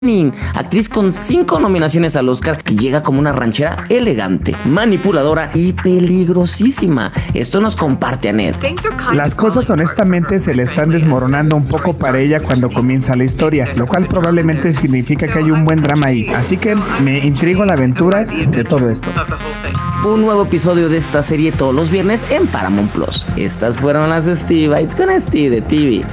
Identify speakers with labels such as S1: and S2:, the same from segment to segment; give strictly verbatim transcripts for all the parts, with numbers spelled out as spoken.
S1: actriz con cinco nominaciones al Oscar, que llega como una ranchera elegante, manipuladora y peligrosísima. Esto nos comparte Annette.
S2: Las cosas honestamente se le están desmoronando un poco para ella cuando comienza la historia, lo cual probablemente significa que hay un buen drama ahí. Así que me intriga la aventura de todo esto.
S1: Un nuevo episodio de esta serie todos los viernes en Paramount Plus. Estas fueron las Steve Bites con Steve de T V.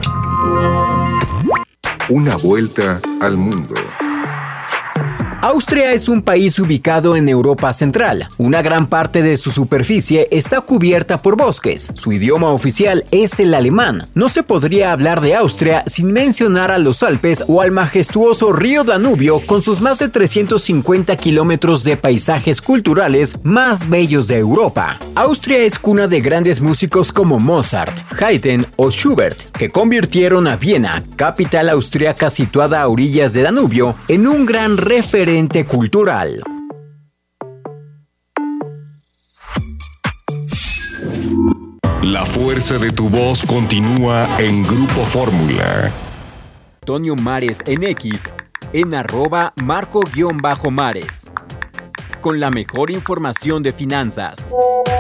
S3: Una vuelta al mundo.
S4: Austria es un país ubicado en Europa Central. Una gran parte de su superficie está cubierta por bosques. Su idioma oficial es el alemán. No se podría hablar de Austria sin mencionar a los Alpes o al majestuoso río Danubio con sus más de trescientos cincuenta kilómetros de paisajes culturales más bellos de Europa. Austria es cuna de grandes músicos como Mozart, Haydn o Schubert, que convirtieron a Viena, capital austriaca situada a orillas de Danubio, en un gran referente cultural.
S3: La fuerza de tu voz continúa en Grupo Fórmula.
S4: Antonio Mares en X, en arroba marco-mares. Con la mejor información de finanzas.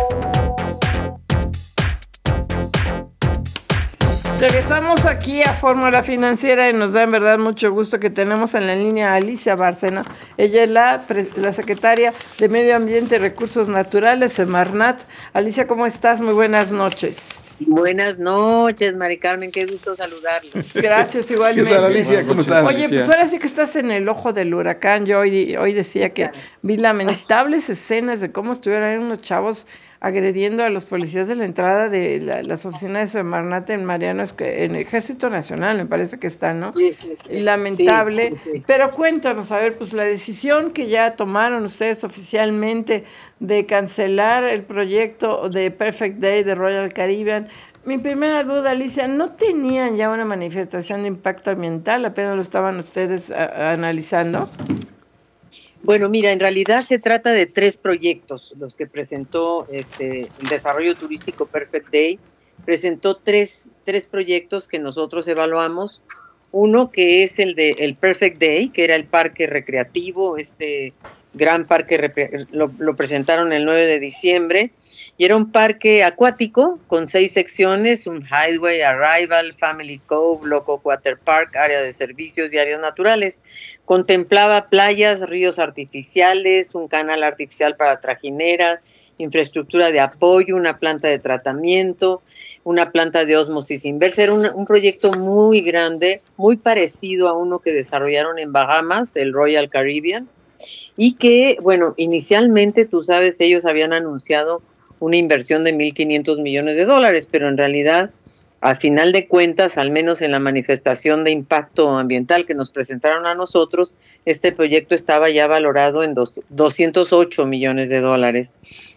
S5: Regresamos aquí a Fórmula Financiera y nos da en verdad mucho gusto que tenemos en la línea a Alicia Bárcena. Ella es la, la secretaria de Medio Ambiente y Recursos Naturales, Semarnat. Alicia, ¿cómo estás? Muy buenas noches.
S6: Buenas noches, Mari Carmen, qué gusto saludarlos.
S5: Gracias, igualmente.
S7: ¿Qué tal, Alicia? ¿Cómo estás?
S5: Oye, pues ahora sí que estás en el ojo del huracán. Yo hoy, hoy decía que vi lamentables escenas de cómo estuvieron unos chavos agrediendo a los policías de la entrada de la, las oficinas de Semarnat en Mariano, en el Ejército Nacional, me parece que está, ¿no?
S6: Sí, sí, sí.
S5: Lamentable.
S6: Sí, sí, sí.
S5: Pero cuéntanos, a ver, pues la decisión que ya tomaron ustedes oficialmente de cancelar el proyecto de Perfect Day de Royal Caribbean. Mi primera duda, Alicia, ¿no tenían ya una manifestación de impacto ambiental? ¿Apenas lo estaban ustedes a, a, analizando?
S6: Bueno, mira, en realidad se trata de tres proyectos, los que presentó este, el Desarrollo Turístico Perfect Day. Presentó tres, tres proyectos que nosotros evaluamos. Uno que es el de el Perfect Day, que era el parque recreativo, este gran parque, lo, lo presentaron el nueve de diciembre, y era un parque acuático con seis secciones: un Highway, Arrival, Family Cove, Loco Water Park, área de servicios y áreas naturales. Contemplaba playas, ríos artificiales, un canal artificial para trajineras, infraestructura de apoyo, una planta de tratamiento, una planta de ósmosis inversa. Era un, un proyecto muy grande, muy parecido a uno que desarrollaron en Bahamas, el Royal Caribbean, y que, bueno, inicialmente, tú sabes, ellos habían anunciado una inversión de mil quinientos millones de dólares, pero en realidad, al final de cuentas, al menos en la manifestación de impacto ambiental que nos presentaron a nosotros, este proyecto estaba ya valorado en dos, doscientos ocho millones de dólares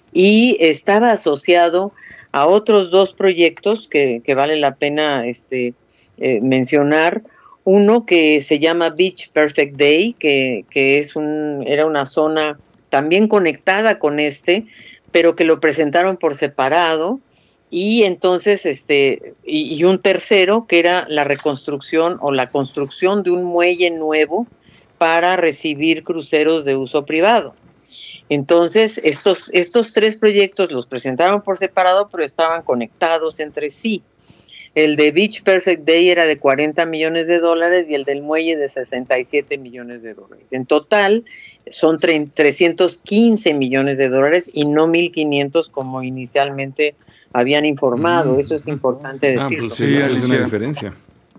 S6: y estaba asociado a otros dos proyectos que, que vale la pena este, eh, mencionar. Uno que se llama Beach Perfect Day, que, que es un, era una zona también conectada con este, pero que lo presentaron por separado. Y entonces, este, y, y un tercero que era la reconstrucción o la construcción de un muelle nuevo para recibir cruceros de uso privado. Entonces, estos, estos tres proyectos los presentaron por separado, pero estaban conectados entre sí. El de Beach Perfect Day era de cuarenta millones de dólares y el del muelle de sesenta y siete millones de dólares. En total son trescientos quince millones de dólares y no mil quinientos como inicialmente habían informado. Eso es importante decirlo.
S7: Ah, pues sí, hace una diferencia.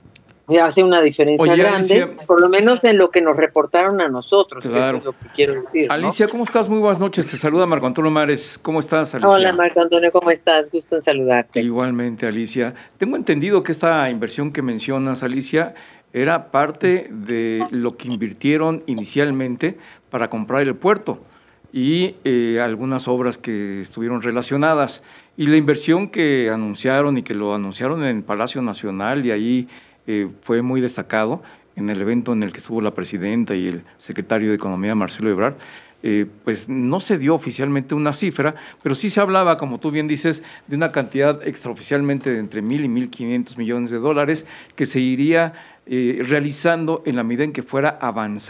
S6: Hace una diferencia
S7: Oye,
S6: grande,
S7: Alicia,
S6: por lo menos en lo que nos reportaron a nosotros.
S7: Claro.
S6: Eso es lo que quiero decir, ¿no?
S7: Alicia, ¿cómo estás? Muy buenas noches. Te saluda Marco Antonio Mares. ¿Cómo estás, Alicia?
S6: Hola, Marco Antonio, ¿cómo estás? Gusto en saludarte.
S7: Igualmente, Alicia. Tengo entendido que esta inversión que mencionas, Alicia, era parte de lo que invirtieron inicialmente para comprar el puerto y eh, algunas obras que estuvieron relacionadas. Y la inversión que anunciaron y que lo anunciaron en Palacio Nacional, y ahí eh, fue muy destacado en el evento en el que estuvo la presidenta y el secretario de Economía, Marcelo Ebrard, eh, pues no se dio oficialmente una cifra, pero sí se hablaba, como tú bien dices, de una cantidad extraoficialmente de entre mil y mil quinientos millones de dólares que se iría eh, realizando en la medida en que fuera avanzando